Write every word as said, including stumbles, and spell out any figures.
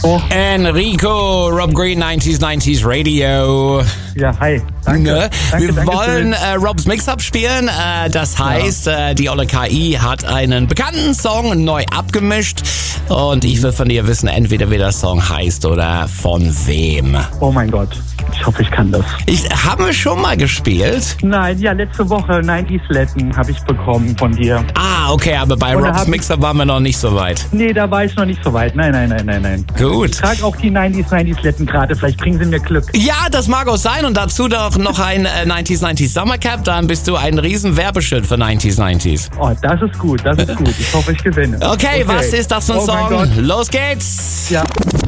Enrico. Enrico, Rob Green, neunzig neunzig Radio. Ja, hi. Danke. Ne? danke Wir danke wollen äh, Robs Mix-Up spielen. Äh, das heißt, ja. äh, die Olle K I hat einen bekannten Song neu abgemischt. Und ich will von dir wissen, entweder wie der Song heißt oder von wem. Oh mein Gott. Ich hoffe, ich kann das. Ich, haben wir schon mal gespielt? Nein, ja, letzte Woche neunzig Latin habe ich bekommen von dir. Ah, okay, aber bei Oder Robs Mix-Up waren wir noch nicht so weit. Nee, da war ich noch nicht so weit. Nein, nein, nein, nein, nein. Gut. Ich trage auch die neunzig neunzig Latin gerade. Vielleicht bringen sie mir Glück. Ja, das mag auch sein. Und dazu doch noch ein äh, neunzig neunzig Summercap. Dann bist du ein riesen Werbeschild für neunzig neunzig. Oh, das ist gut, das ist gut. Ich hoffe, ich gewinne. Okay, okay. Was ist das für ein oh Song? Mein Gott. Los geht's! Ja.